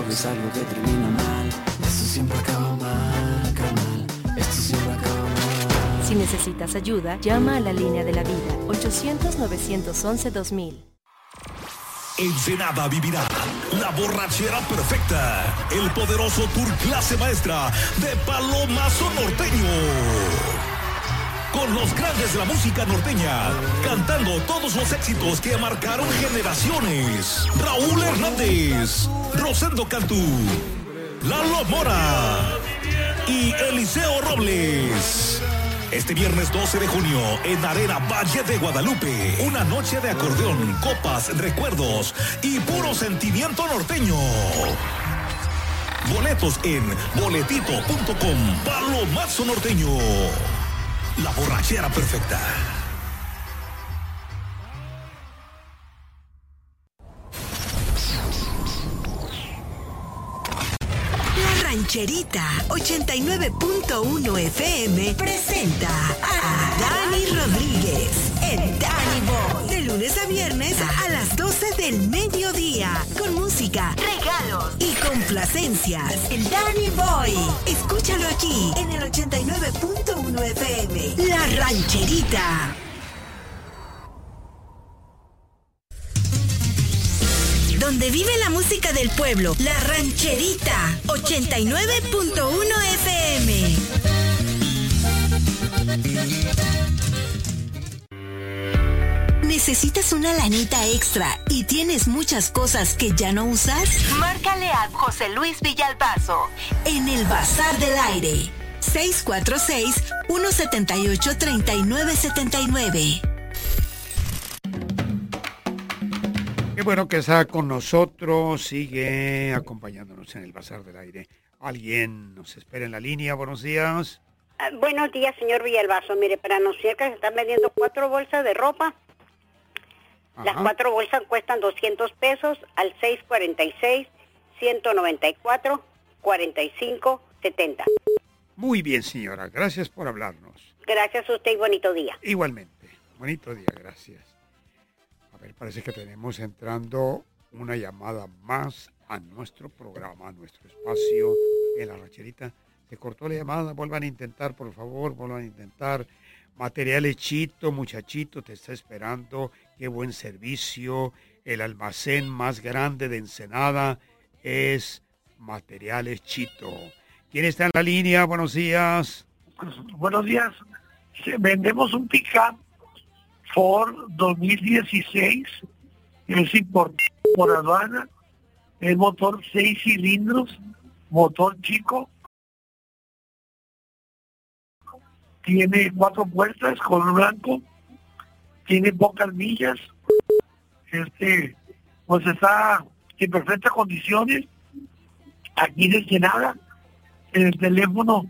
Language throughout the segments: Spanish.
es algo que termina mal. Esto siempre acaba mal, carnal. Esto siempre acaba mal. Si necesitas ayuda, llama a la línea de la vida, 800-911-2000. Ensenada vivirá la borrachera perfecta, el poderoso tour clase maestra de Palomazo Norteño. Con los grandes de la música norteña, cantando todos los éxitos que marcaron generaciones. Raúl Hernández, Rosendo Cantú, Lalo Mora y Eliseo Robles. Este viernes 12 de junio, en Arena Valle de Guadalupe, una noche de acordeón, copas, recuerdos y puro sentimiento norteño. Boletos en boletito.com. Palomazo Norteño, la borrachera perfecta. Rancherita 89.1 FM presenta a Dani Rodríguez, el Danny Boy, de lunes a viernes a las 12 del mediodía, con música, regalos y complacencias. El Danny Boy, escúchalo aquí en el 89.1 FM, La Rancherita. Donde vive la música del pueblo, La Rancherita, 89.1 FM. ¿Necesitas una lanita extra y tienes muchas cosas que ya no usas? Márcale a José Luis Villalbazo en el Bazar del Aire. 646-178-3979. Qué bueno que está con nosotros, sigue acompañándonos en el Bazar del Aire. Alguien nos espera en la línea, buenos días. Buenos días, señor Villalbazo. Mire, para anunciar que se están vendiendo 4 bolsas de ropa. Ajá. Las 4 bolsas cuestan 200 pesos al 646-194-4570. Muy bien, señora, gracias por hablarnos. Gracias a usted y bonito día. Igualmente, bonito día, gracias. A ver, parece que tenemos entrando una llamada más a nuestro programa, a nuestro espacio en La Rancherita. Se cortó la llamada, vuelvan a intentar, por favor, vuelvan a intentar. Materiales Chito, muchachito, te está esperando. Qué buen servicio. El almacén más grande de Ensenada es Materiales Chito. ¿Quién está en la línea? Buenos días. Buenos días. Vendemos un pick-up Ford 2016, es importado por aduana, es motor 6 cilindros, motor chico, tiene 4 puertas, color blanco, tiene pocas millas, pues está en perfectas condiciones, aquí de Ensenada, en el teléfono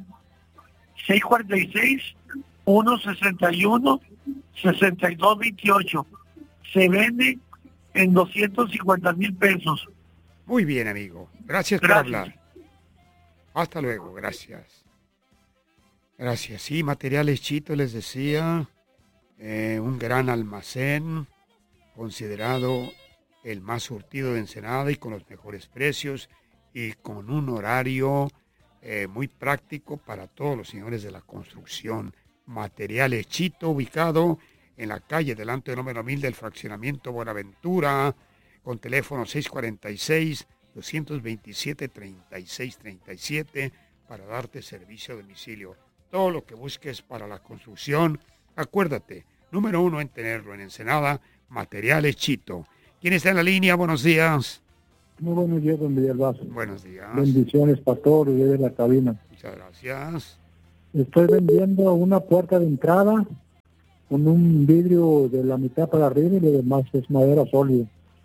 646-161-6228. Se vende en 250,000 pesos. Muy bien, amigo. Gracias por hablar. Hasta luego, gracias. Gracias. Sí, Materiales Chito, les decía, un gran almacén, considerado el más surtido de Ensenada y con los mejores precios y con un horario muy práctico para todos los señores de la construcción. Materiales Chito, ubicado en la calle delante del número 1000 del fraccionamiento Buenaventura, con teléfono 646-227-3637 para darte servicio a domicilio. Todo lo que busques para la construcción, acuérdate, número 1 en tenerlo en Ensenada, Materiales Chito. ¿Quién está en la línea? Buenos días. Muy buenos días, don Villalbazo. Buenos días. Bendiciones para todos los de la cabina. Muchas gracias. Estoy vendiendo una puerta de entrada con un vidrio de la mitad para arriba y lo demás es madera sólida.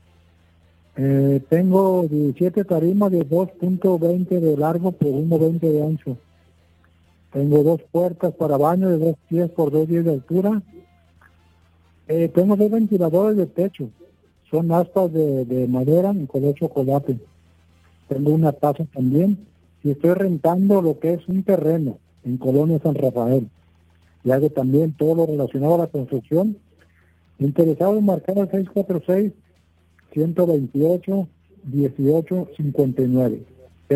Tengo 17 tarimas de 2.20 de largo por 1.20 de ancho. Tengo 2 puertas para baño de 2 pies por 2 pies de altura. Tengo 2 ventiladores de techo. Son aspas de madera en color chocolate. Tengo una taza también. Y estoy rentando lo que es un terreno en Colonia San Rafael. Y hago también todo lo relacionado a la construcción. Interesado en marcar al 646-128 646-128-1859.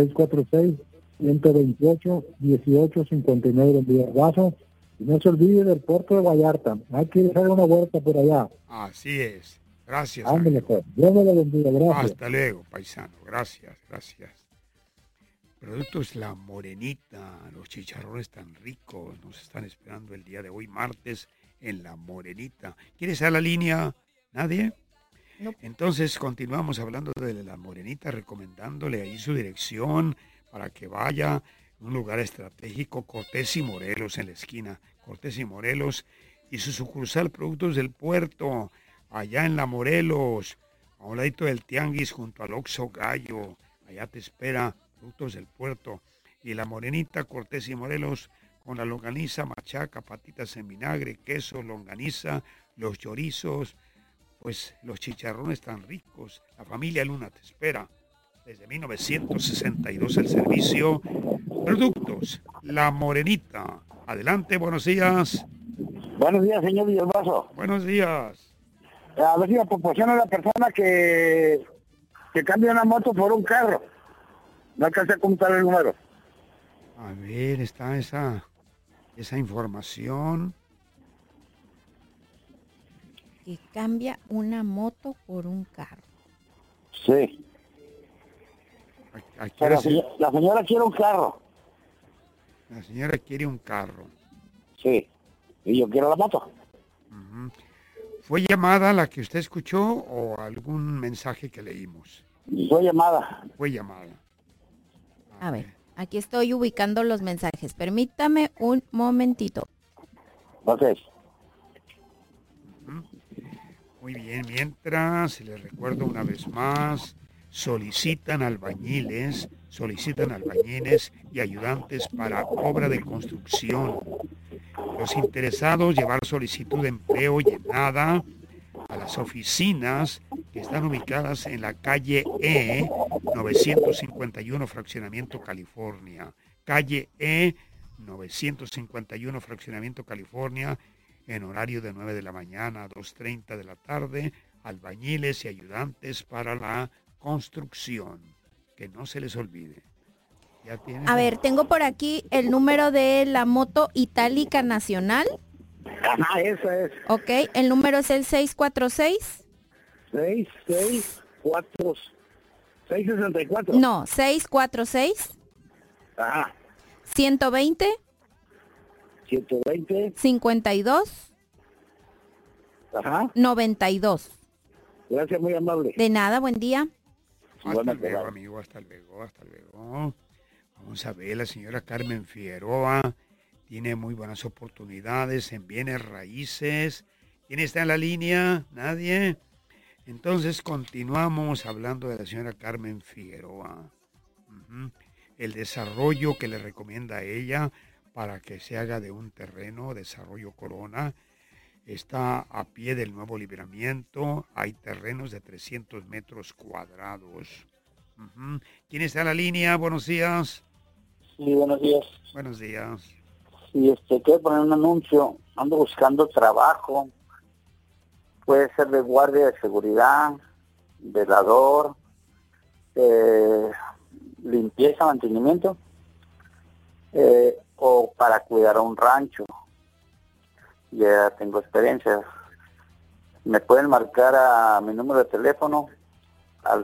646-128-1859 de Villalbazo. Y no se olvide del puerto de Vallarta. Hay que dejar una vuelta por allá. Así es. Gracias. Ándale, pues. Dios me lo bendiga. Gracias. Hasta luego, paisano. Gracias, gracias. Productos La Morenita, los chicharrones tan ricos, nos están esperando el día de hoy, martes, en La Morenita. ¿Quieres a la línea? ¿Nadie? No. Entonces continuamos hablando de La Morenita, recomendándole ahí su dirección para que vaya a un lugar estratégico, Cortés y Morelos, en la esquina, Cortés y Morelos, y su sucursal Productos del Puerto, allá en La Morelos, a un ladito del Tianguis, junto al Oxxo Gallo. Allá te espera Productos del Puerto. Y La Morenita, Cortés y Morelos, con la longaniza, machaca, patitas en vinagre, queso, longaniza, los chorizos, pues los chicharrones tan ricos. La familia Luna te espera. Desde 1962 el servicio. Productos La Morenita. Adelante, buenos días. Buenos días, señor Villalbazo. Buenos días. A ver si me proporciona la persona que cambia una moto por un carro. No alcancé a contar el número. A ver, está esa información. Que cambia una moto por un carro. Sí. La señora quiere un carro. La señora quiere un carro. Sí. Y yo quiero la moto. Uh-huh. ¿Fue llamada la que usted escuchó o algún mensaje que leímos? Fue llamada. Fue llamada. A ver, aquí estoy ubicando los mensajes. Permítame un momentito. Ok. Uh-huh. Muy bien, mientras les recuerdo una vez más, solicitan albañiles y ayudantes para obra de construcción. Los interesados llevar solicitud de empleo llenada a las oficinas que están ubicadas en la calle E 951 Fraccionamiento California. Calle E 951 Fraccionamiento California, en horario de 9 de la mañana a 2:30 de la tarde, albañiles y ayudantes para la construcción. Que no se les olvide. A ver, tengo por aquí el número de la moto itálica nacional. Ajá, esa es. Ok, el número es el 646. 664. No, 646. Ajá. 120. 52. Ajá. 92. Gracias, muy amable. De nada, buen día. Hasta luego, amigo, hasta luego. Vamos a ver, la señora Carmen Figueroa tiene muy buenas oportunidades en bienes raíces. ¿Quién está en la línea? ¿Nadie? Entonces continuamos hablando de la señora Carmen Figueroa. Uh-huh. El desarrollo que le recomienda a ella para que se haga de un terreno, Desarrollo Corona, está a pie del Nuevo Libramiento. Hay terrenos de 300 metros cuadrados. Uh-huh. ¿Quién está en la línea? Buenos días. Sí, buenos días. Buenos días. Sí, quiero poner un anuncio. Ando buscando trabajo. Puede ser de guardia de seguridad, velador, limpieza, mantenimiento, o para cuidar a un rancho. Ya tengo experiencia. Me pueden marcar a mi número de teléfono al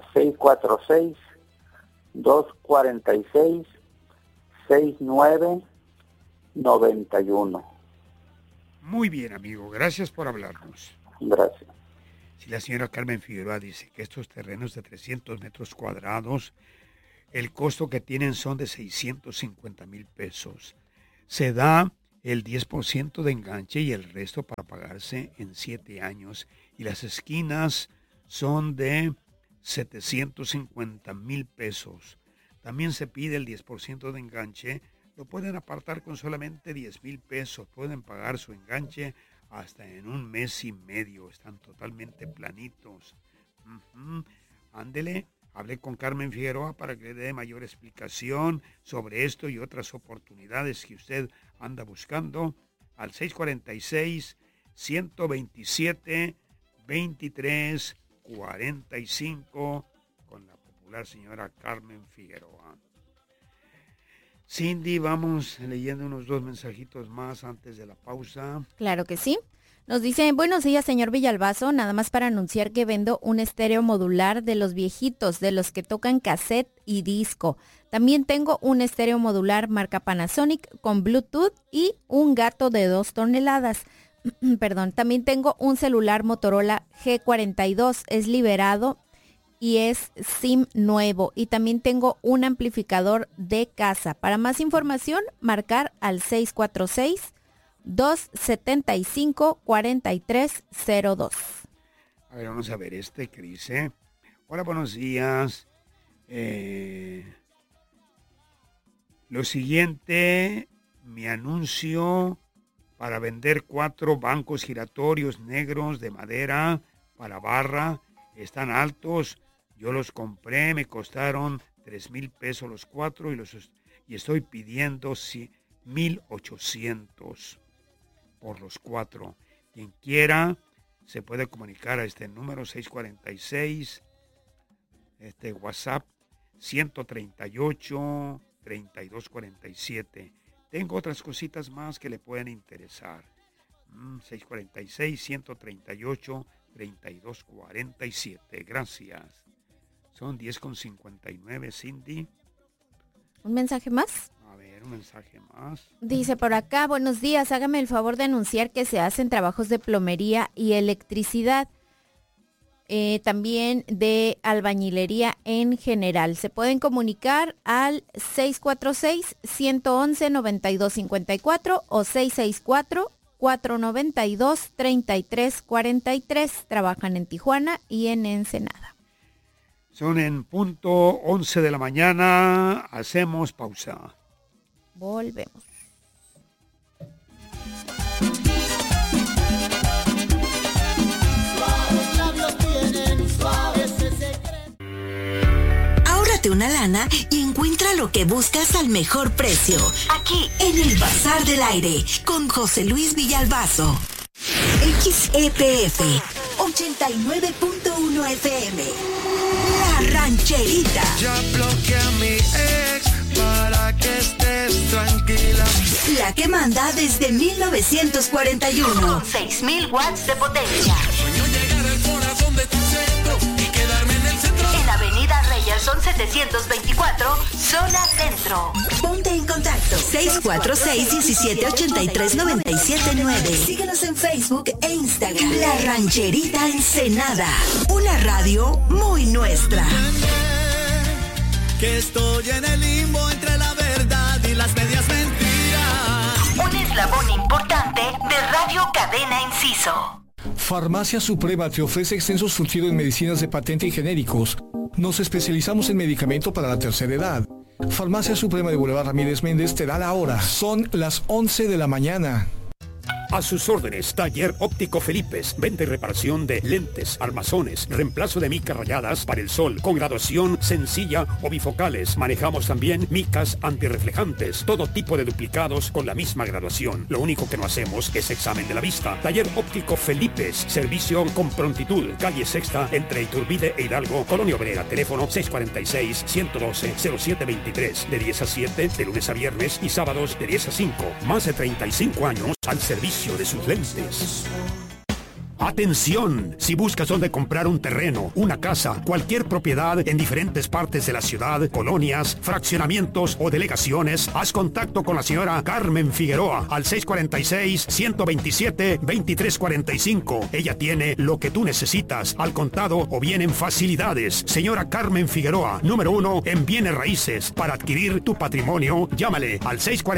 646-246-6991. Muy bien, amigo. Gracias por hablarnos. Gracias. Si la señora Carmen Figueroa dice que estos terrenos de 300 metros cuadrados, el costo que tienen son de 650,000 pesos. Se da el 10% de enganche y el resto para pagarse en 7 años. Y las esquinas son de 750,000 pesos. También se pide el 10% de enganche. Lo pueden apartar con solamente 10,000 pesos. Pueden pagar su enganche hasta en 1 mes y medio. Están totalmente planitos. Ándele, hablé con Carmen Figueroa para que le dé mayor explicación sobre esto y otras oportunidades que usted anda buscando al 646-127-2345 con la hablar, señora Carmen Figueroa. Cindy, vamos leyendo unos 2 mensajitos más antes de la pausa. Claro que sí. Nos dice, buenos días, señor Villalbazo, nada más para anunciar que vendo un estéreo modular de los viejitos, de los que tocan cassette y disco. También tengo un estéreo modular marca Panasonic con Bluetooth y un gato de 2 toneladas. Perdón, también tengo un celular Motorola G42, es liberado y es SIM nuevo. Y también tengo un amplificador de casa. Para más información, marcar al 646-275-4302. A ver, vamos a ver que dice. Hola, buenos días. Lo siguiente, mi anuncio para vender 4 bancos giratorios negros de madera para barra. Están altos. Yo los compré, me costaron 3,000 pesos los 4 y estoy pidiendo 1,800 por los 4. Quien quiera se puede comunicar a este número 646, WhatsApp 138-3247. Tengo otras cositas más que le pueden interesar. 646-138-3247. Gracias. Son 10:59, Cindy. ¿Un mensaje más? A ver, un mensaje más. Dice por acá, buenos días, hágame el favor de anunciar que se hacen trabajos de plomería y electricidad, también de albañilería en general. Se pueden comunicar al 646-111-9254 o 664-492-3343. Trabajan en Tijuana y en Ensenada. Son en punto 11 de la mañana. Hacemos pausa. Volvemos. Ahórrate una lana y encuentra lo que buscas al mejor precio. Aquí en el Bazar del Aire con José Luis Villalbazo. XEPF 89.1 FM. La Rancherita. Ya bloqueé a mi ex para que estés tranquila. La que manda desde 1941. Con 6,000 watts de potencia. Sueño llegar al corazón de tu centro y quedarme en el centro. En Avenida Reyerson 724, zona centro. Ponte en contacto 646-1783-979. Síguenos en Facebook e Instagram. La Rancherita Ensenada. Una radio muy nuestra. Que estoy en el limbo entre la verdad y las medias mentiras. Un eslabón importante de Radio Cadena Inciso. Farmacia Suprema te ofrece extenso surtido en medicinas de patente y genéricos. Nos especializamos en medicamento para la tercera edad. Farmacia Suprema de Boulevard Ramírez Méndez te da la hora. Son las 11 de la mañana. A sus órdenes, Taller Óptico Felipes, venta y reparación de lentes, armazones, reemplazo de micas rayadas para el sol, con graduación sencilla o bifocales. Manejamos también micas antirreflejantes, todo tipo de duplicados con la misma graduación. Lo único que no hacemos es examen de la vista. Taller Óptico Felipes, servicio con prontitud, calle Sexta, entre Iturbide e Hidalgo, Colonia Obrera, teléfono 646-112-0723, de 10 a 7, de lunes a viernes y sábados de 10 a 5. Más de 35 años al servicio de sus lentes. Atención, si buscas dónde comprar un terreno, una casa, cualquier propiedad en diferentes partes de la ciudad, colonias, fraccionamientos o delegaciones, haz contacto con la señora Carmen Figueroa al 646-127-2345. Ella tiene lo que tú necesitas, al contado o bien en facilidades. Señora Carmen Figueroa, número 1 en bienes raíces. Para adquirir tu patrimonio, llámale al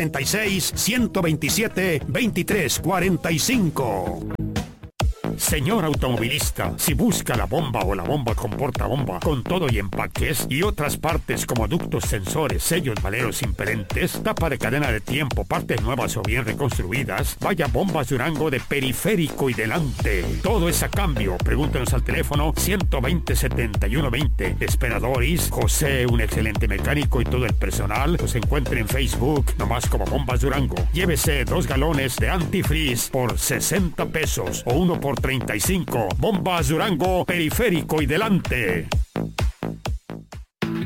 646-127-2345. Señor automovilista, si busca la bomba o la bomba con portabomba, con todo y empaques, y otras partes como ductos, sensores, sellos, valeros impedentes, tapa de cadena de tiempo, partes nuevas o bien reconstruidas, vaya Bombas Durango de Periférico y Delante. Todo es a cambio. Pregúntenos al teléfono 120-7120. Esperadores, José, un excelente mecánico, y todo el personal los encuentren en Facebook, nomás como Bombas Durango. Llévese 2 galones de antifreeze por 60 pesos o 1 por 35. Bombas Durango, Periférico y Delante.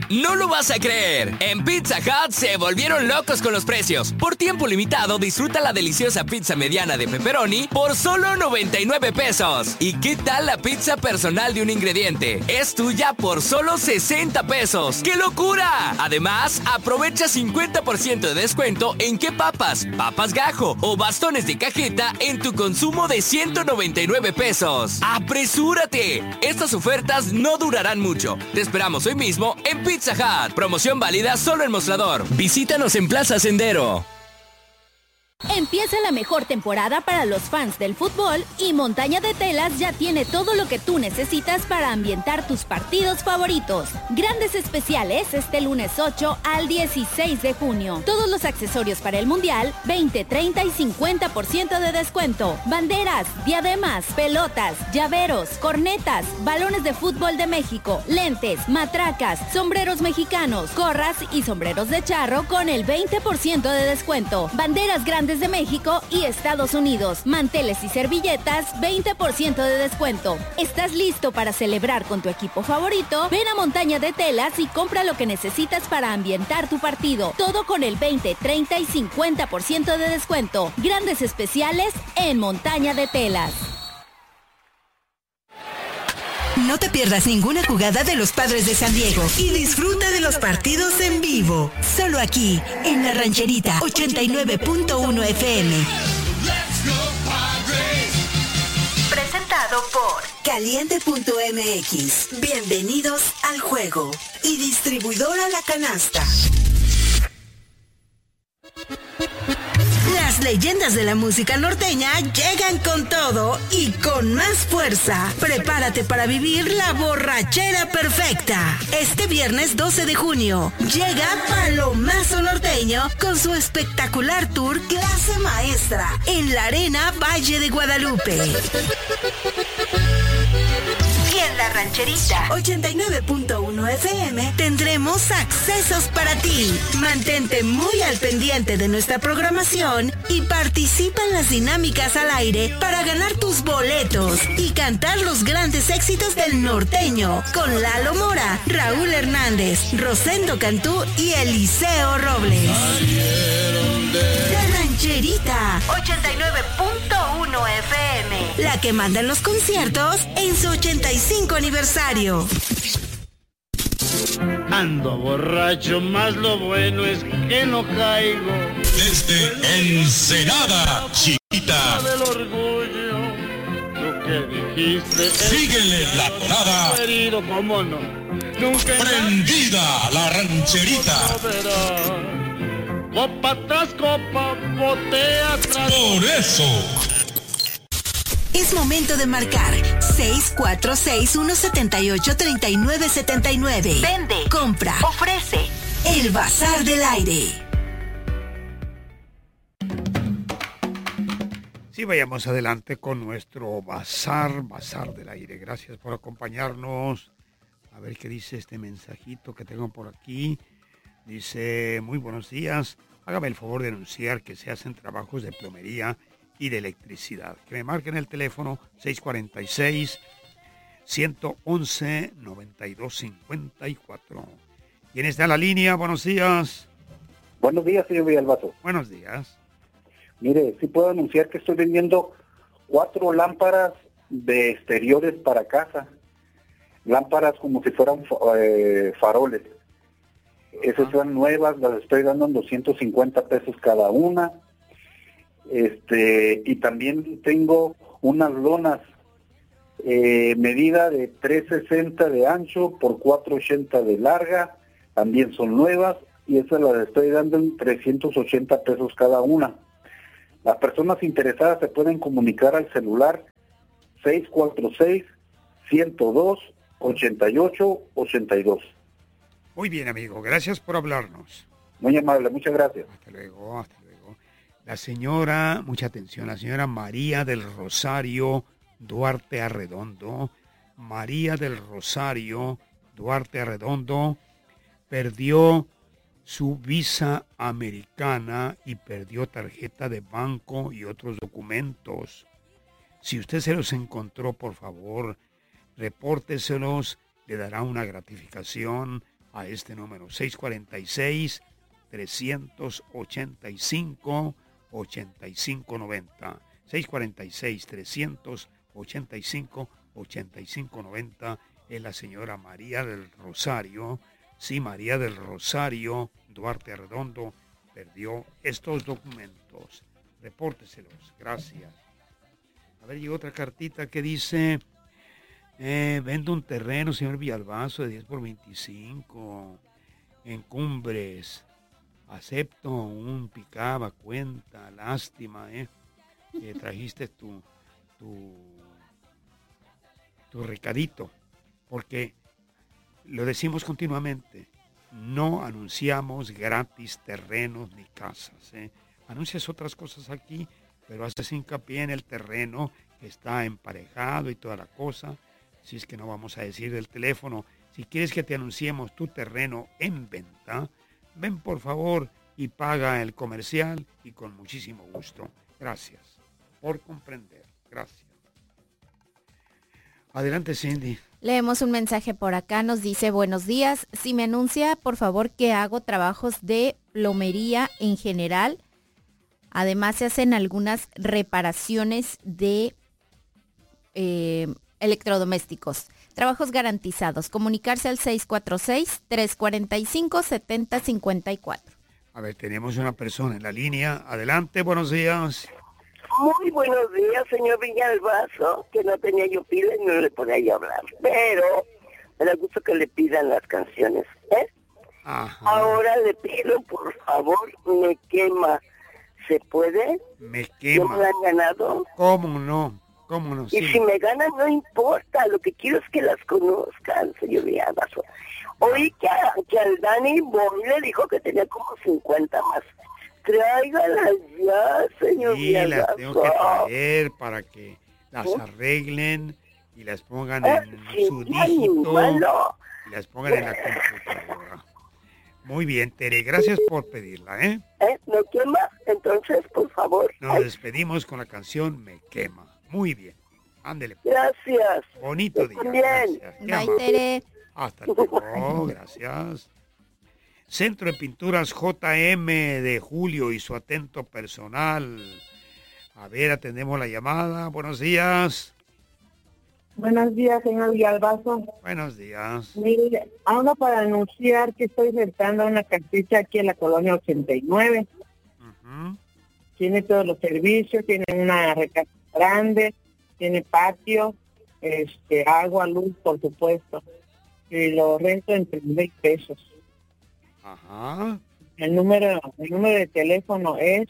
No lo vas a creer. En Pizza Hut se volvieron locos con los precios. Por tiempo limitado, disfruta la deliciosa pizza mediana de pepperoni por solo 99 pesos. ¿Y qué tal la pizza personal de un ingrediente? Es tuya por solo 60 pesos. ¡Qué locura! Además, aprovecha 50% de descuento en qué papas gajo o bastones de cajeta en tu consumo de 199 pesos. ¡Apresúrate! Estas ofertas no durarán mucho. Te esperamos hoy mismo en Pizza Hut. Promoción válida solo en Mostrador. Visítanos en Plaza Sendero. Empieza la mejor temporada para los fans del fútbol y Montaña de Telas ya tiene todo lo que tú necesitas para ambientar tus partidos favoritos. Grandes especiales este lunes 8 al 16 de junio. Todos los accesorios para el Mundial, 20, 30 y 50% de descuento. Banderas, diademas, pelotas, llaveros, cornetas, balones de fútbol de México, lentes, matracas, sombreros mexicanos, gorras y sombreros de charro con el 20% de descuento. Banderas grandes de México y Estados Unidos, manteles y servilletas, 20% de descuento. ¿Estás listo para celebrar con tu equipo favorito? Ven a Montaña de Telas y compra lo que necesitas para ambientar tu partido. Todo con el 20, 30 y 50% de descuento. Grandes especiales en Montaña de Telas. No te pierdas ninguna jugada de los Padres de San Diego y disfruta de los partidos en vivo. Solo aquí, en La Rancherita 89.1 FM. Presentado por Caliente.mx. Bienvenidos al juego. Y distribuidora La Canasta. Las leyendas de la música norteña llegan con todo y con más fuerza. Prepárate para vivir la borrachera perfecta. Este viernes 12 de junio llega Palomazo Norteño con su espectacular tour Clase Maestra en la Arena Valle de Guadalupe. Y en La Rancherita 89.1 FM tendremos accesos para ti. Mantente muy al pendiente de nuestra programación y participa en las dinámicas al aire para ganar tus boletos y cantar los grandes éxitos del norteño con Lalo Mora, Raúl Hernández, Rosendo Cantú y Eliseo Robles. La Rancherita 89.1 FM, la que manda en los conciertos en su 85 aniversario. Ando borracho, más lo bueno es que no caigo. Desde Ensenada, Chiquita. Del orgullo, lo que dijiste. Síguele la tonada. Querido, cómo no. Nunca Prendida la Rancherita. Copa tras copa, botella tras. Por eso. Es momento de marcar 646-178-3979. Vende, compra, ofrece. El Bazar del Aire. Sí, vayamos adelante con nuestro Bazar del Aire. Gracias por acompañarnos. A ver qué dice este mensajito que tengo por aquí. Dice, muy buenos días. Hágame el favor de anunciar que se hacen trabajos de plomería y de electricidad. Que me marquen el teléfono 646-111-9254. ¿Quién está en la línea? Buenos días. Buenos días, señor Villalbazo. Buenos días. Mire, sí puedo anunciar que estoy vendiendo 4 lámparas de exteriores para casa. Lámparas como si fueran faroles. Esas son nuevas, las estoy dando en 250 pesos cada una. Y también tengo unas lonas medida de 360 de ancho por 480 de larga, también son nuevas y esas las estoy dando en 380 pesos cada una. Las personas interesadas se pueden comunicar al celular 646-102-8882. Muy bien, amigo, gracias por hablarnos. Muy amable, muchas gracias. Hasta luego, hasta luego. La señora, mucha atención, la señora María del Rosario Duarte Arredondo. María del Rosario Duarte Arredondo perdió su visa americana y perdió tarjeta de banco y otros documentos. Si usted se los encontró, por favor, repórteselos, le dará una gratificación a este número 646-385-8590. 646-385-8590 es la señora María del Rosario. Sí, María del Rosario, Duarte Arredondo, perdió estos documentos. Repórteselos, gracias. A ver, llegó otra cartita que dice, vendo un terreno, señor Villalbazo, de 10 por 25 en Cumbres. Acepto un picaba, cuenta, lástima, que trajiste tu recadito, porque lo decimos continuamente, no anunciamos gratis terrenos ni casas, anuncias otras cosas aquí, pero haces hincapié en el terreno que está emparejado y toda la cosa. Si es que no vamos a decir del teléfono, si quieres que te anunciemos tu terreno en venta, ven por favor y paga el comercial y con muchísimo gusto. Gracias por comprender. Gracias. Adelante, Cindy. Leemos un mensaje por acá, nos dice, buenos días, si me anuncia por favor que hago trabajos de plomería en general, además se hacen algunas reparaciones de electrodomésticos, trabajos garantizados, comunicarse al 646-345-7054. A ver, tenemos una persona en la línea, adelante, buenos días. Muy buenos días, señor Villalbazo, que no tenía yo pila y no le podía yo hablar, pero me da gusto que le pidan las canciones, Ajá. Ahora le pido, por favor, Me Quema. ¿Se puede? Me Quema. ¿No me la han ganado? ¿Cómo no? ¿Cómo no? Y Sí. si me ganan, no importa, lo que quiero es que las conozcan, señor Villalbazo. Oí que al Dani Boy le dijo que tenía como 50 más. Tráigalas ya, señor Sí, las Villalbazo. tengo que traer para que las arreglen y las pongan en su dígito y las pongan en la computadora. Muy bien, Tere, gracias por pedirla, ¿Me quema? Entonces, por favor. Nos despedimos con la canción Me Quema. Muy bien, ándele. Gracias. Bonito día. También. Gracias. Qué Bye, amable. Tere. Hasta luego, gracias. Centro de Pinturas JM de Julio y su atento personal. A ver, atendemos la llamada. Buenos días. Buenos días, señor Villalbazo. Buenos días. Mire, hablo para anunciar que estoy rentando una casita aquí en la colonia 89. Tiene todos los servicios, tiene una recámara grande, tiene patio, agua, luz, por supuesto. Y lo rento en 3,000 pesos. Ajá. El número de teléfono es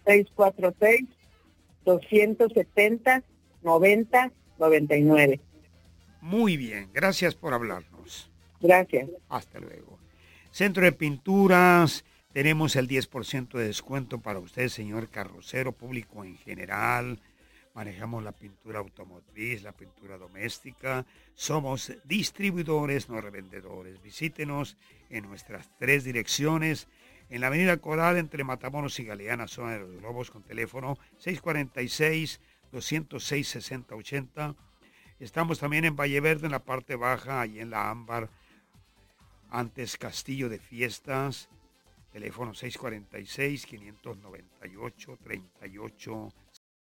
646-270-9099. Muy bien, gracias por hablarnos. Gracias. Hasta luego. Centro de Pinturas, tenemos el 10% de descuento para usted, señor carrocero, público en general. Manejamos la pintura automotriz, la pintura doméstica. Somos distribuidores, no revendedores. Visítenos en nuestras 3 direcciones. En la avenida Coral, entre Matamoros y Galeana, zona de los Globos, con teléfono 646-206-6080. Estamos también en Valle Verde, en la parte baja, y en la Ámbar, antes Castillo de Fiestas. Teléfono 646-598-38